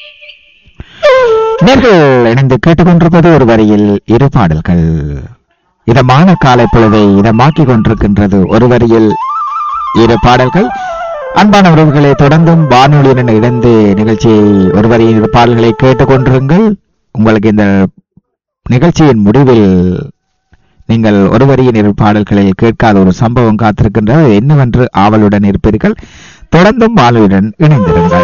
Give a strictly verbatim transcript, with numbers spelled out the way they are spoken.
நீங்கள் இணைந்து கேட்டுக்கொண்டிருப்பது ஒரு வரியில் இரு பாடல்கள். இதமான காலை பொழுதை இதமாக்கிக் கொண்டிருக்கின்றது ஒரு வரியில் இரு பாடல்கள். அன்பான உறவுகளை தொடர்ந்தும் வானொலியுடன் இணைந்து நிகழ்ச்சியை ஒரு வரியில் இரு பாடல்களை கேட்டுக்கொண்டிருங்கள். உங்களுக்கு இந்த நிகழ்ச்சியின் முடிவில் நீங்கள் ஒரு வரியின் இரு பாடல்களில் கேட்காத ஒரு சம்பவம் காத்திருக்கின்றது. என்னவென்று ஆவலுடன் இருப்பீர்கள். தொடர்ந்தும் வானொலியுடன் இணைந்திருங்கள்.